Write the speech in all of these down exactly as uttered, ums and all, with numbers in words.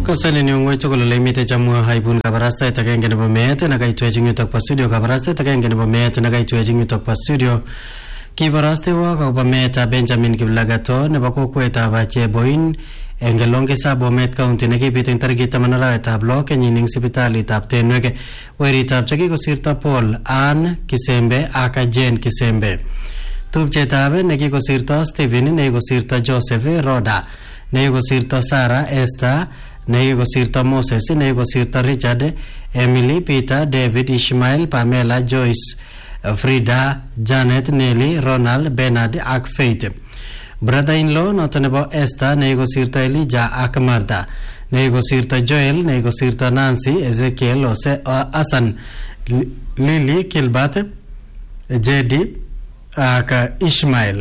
Kasani ni ungwe chokolo lemite chamua haibun kabarasta itakenge nebo meete na kaitwe jingu takpa studio kabarasta itakenge nebo meete na kaitwe jingu takpa studio kibaraste waka upa meeta Benjamin Kiblagato nebo kukweta bache boin engelonge sabo met county na kipiting tarigita manara tablo kenyining sipitali tab tenweke weri tab chaki kusirta Paul Ann Kisembe aka Jane Kisembe tupche tabe neki kusirta Stephen neki kusirta Joseph Roda neki kusirta Sarah Esther neki kusirta Moses neki kusirta Richard Emily Peter David Ishmael Pamela Joyce Frida Janet Nelly Ronald Bernard ak Faith brother-in-law notonebo Esther neki kusirta Elijah ak Martha neki kusirta Joel neki kusirta Nancy Ezekiel Ose Asan Lily Kilbert Jedi ak Ishmael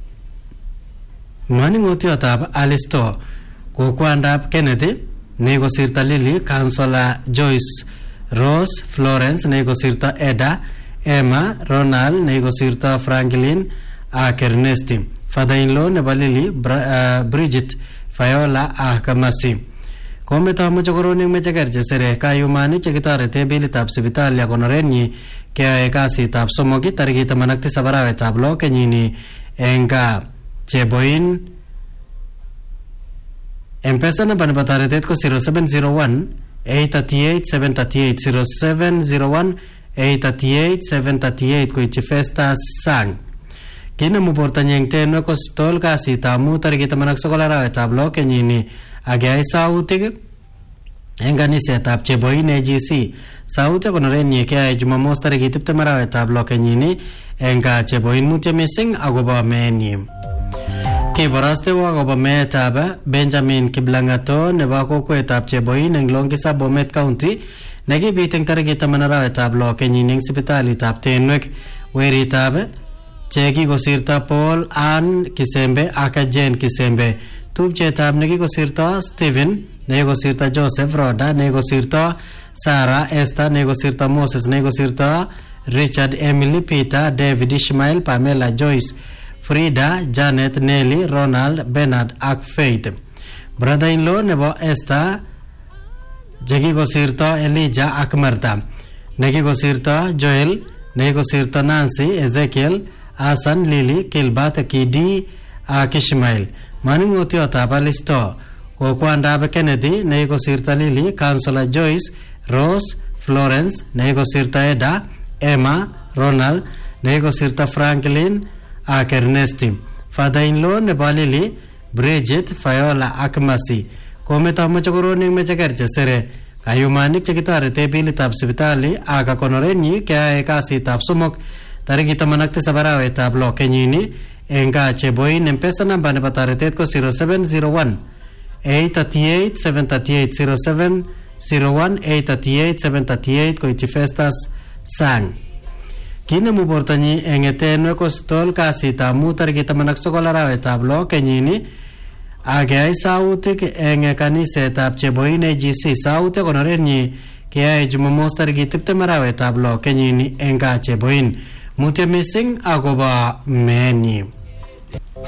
mani ngotiotab Alisto kokwandab Kennedy neki kusirta Lily Councilor Joyce Rose Florence neki kusirta Eda Emma Ronald neki kusirta Franklin ak Ernesti father-in-law nebo Lily uh, Bridget Viola ak Masi kometa mucho koroni meche kerche sere kayumani chekitorete bilitab sipitali akonorenyi keyae kasitab somok tarikit taman ak tisab arawetab lo kenyini enga cheboin M-Pesa namba nebo toretet ko zero seven zero one eight three eight seven three eight zero seven zero one eight three eight seven three eight koityi Festus Sang kinemu bortanyi eng tenwek hospital kasitab mut tarikit taman ak sokol arawetab lo kenyini akeyai sautik eng kanisetab cheboin A G C sautik konorenyi keyai Jumamos tarikit tiptem arawetab lo kenyini eng ka cheboin mutyo mising akobo meenyi kibaraste akobo meetab Benjamin Kiblangato nebo kokwetab cheboin eng Longisa Bomet County nekibit eng tarikit taman arawetab lo kenyini eng sipitalitab tenwek weritab chekikosirta Paul Ann Kisembe aka Jane Kisembe tupchetab nekikosirta Stephen nekikosirta Joseph Roda nekikosirta Sarah Esther nekikosirta Moses nekikosirta Richard Emily Peter David Ishmael Pamela Joyce Frida Janet Nelly Ronald Bernard ak Faith brother-in-law nebo Esther chekikosirta Elijah ak Martha nekikosirta Joel nekikosirta Nancy Ezekiel Asan Lily Kilbert Kidi ak Ishmael maningotiotab Alisto kokwandab Kennedy nekikosirta Lily Councilor Joyce Rose Florence nekikosirta Eda Emma Ronald nekikosirta Franklin ak Ernesti father-in-law nebo Lily Bridget Viola ak Masi kometa moche koroning meche kerche sere kayumanik chekitorete bilitab sipitali ak konorenyi keyae kasitab somok tarikit taman ak tisab arawetab lo kenyini eng ka cheboin M-Pesa namba nebo toretet ko zero seven zero one eight three eight seven three eight zero seven zero one eight three eight seven three eight koityi Festus Sang kinemu bortanyi eng etenwek hospital kasitab mut tarikit taman ak sokol arawetab lo kenyini akeyai sautik eng kanisetab cheboin A G C sautik konorenyi keyae Jumamos tarikit tiptem arawetab lo kenyini eng ka cheboin mutyo mising akobo meenyi